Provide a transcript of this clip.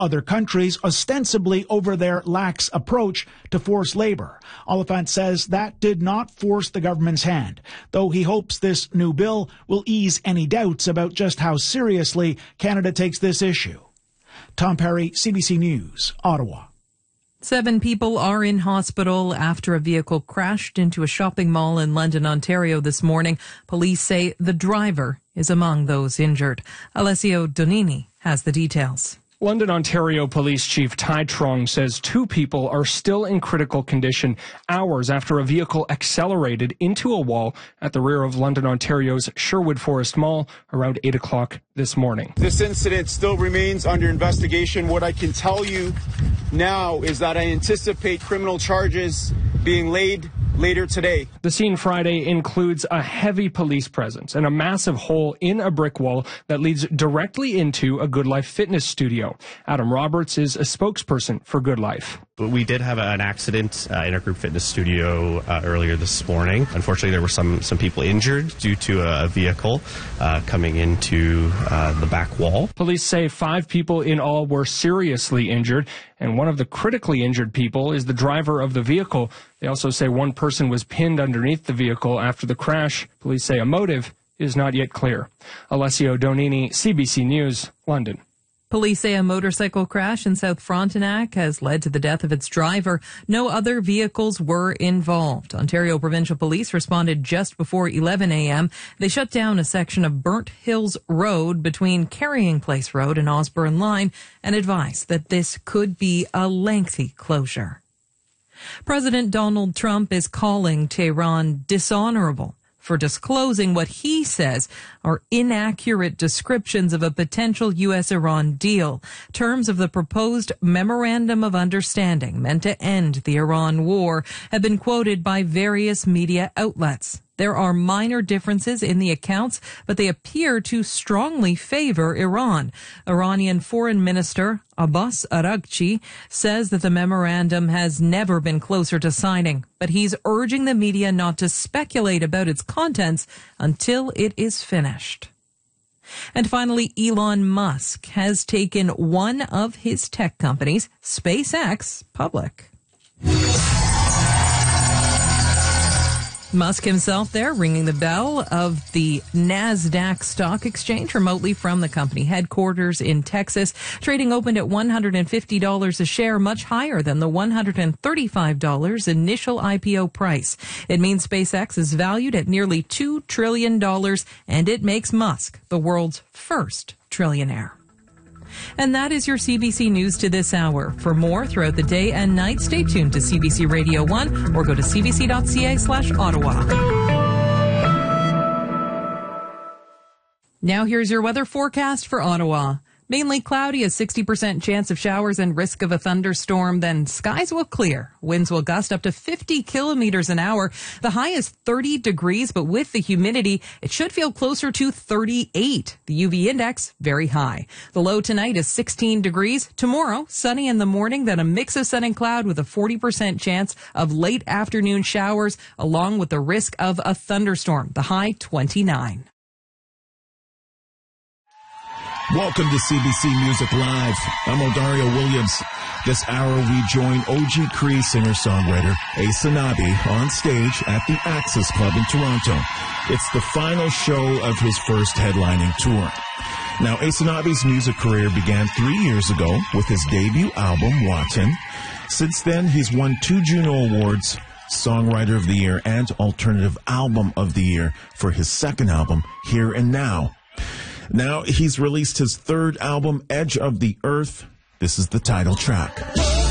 other countries, ostensibly over their lax approach to forced labor. Oliphant says that did not force the government's hand, though he hopes this new bill will ease any doubts about just how seriously Canada takes this issue. Tom Perry, CBC News, Ottawa. 7 people are in hospital after a vehicle crashed into a shopping mall in London, Ontario this morning. Police say the driver is among those injured. Alessio Donini has the details. London, Ontario Police Chief Tai Trong says 2 people are still in critical condition hours after a vehicle accelerated into a wall at the rear of London, Ontario's Sherwood Forest Mall around 8 o'clock this morning. This incident still remains under investigation. What I can tell you now is that I anticipate criminal charges being laid later today. The scene Friday includes a heavy police presence and a massive hole in a brick wall that leads directly into a Good Life fitness studio. Adam Roberts is a spokesperson for Good Life. We did have an accident in our group fitness studio earlier this morning. Unfortunately, there were some people injured due to a vehicle coming into the back wall. Police say 5 people in all were seriously injured, and one of the critically injured people is the driver of the vehicle. They also say one person was pinned underneath the vehicle after the crash. Police say a motive is not yet clear. Alessio Donini, CBC News, London. Police say a motorcycle crash in South Frontenac has led to the death of its driver. No other vehicles were involved. Ontario Provincial Police responded just before 11 a.m. They shut down a section of Burnt Hills Road between Carrying Place Road and Osborne Line and advised that this could be a lengthy closure. President Donald Trump is calling Tehran dishonorable for disclosing what he says are inaccurate descriptions of a potential U.S.-Iran deal. Terms of the proposed Memorandum of Understanding meant to end the Iran war have been quoted by various media outlets. There are minor differences in the accounts, but they appear to strongly favor Iran. Iranian Foreign Minister Abbas Araghchi says that the memorandum has never been closer to signing, but he's urging the media not to speculate about its contents until it is finished. And finally, Elon Musk has taken one of his tech companies, SpaceX, public. Musk himself there ringing the bell of the NASDAQ stock exchange remotely from the company headquarters in Texas. Trading opened at $150 a share, much higher than the $135 initial IPO price. It means SpaceX is valued at nearly $2 trillion, and it makes Musk the world's first trillionaire. And that is your CBC News to this hour. For more throughout the day and night, stay tuned to CBC Radio 1 or go to cbc.ca/Ottawa. Now here's your weather forecast for Ottawa. Mainly cloudy, a 60% chance of showers and risk of a thunderstorm. Then skies will clear. Winds will gust up to 50 kilometers an hour. The high is 30 degrees, but with the humidity, it should feel closer to 38. The UV index, very high. The low tonight is 16 degrees. Tomorrow, sunny in the morning, then a mix of sun and cloud with a 40% chance of late afternoon showers, along with the risk of a thunderstorm. The high, 29. Welcome to CBC Music Live. I'm Odario Williams. This hour we join OG Cree singer-songwriter Ace Anabi on stage at the Axis Club in Toronto. It's the final show of his first headlining tour. Now, Ace Anabi's music career began 3 years ago with his debut album, Watan. Since then, he's won 2 Juno Awards, Songwriter of the Year and Alternative Album of the Year for his second album, Here and Now. Now, he's released his third album, Edge of the Earth. This is the title track.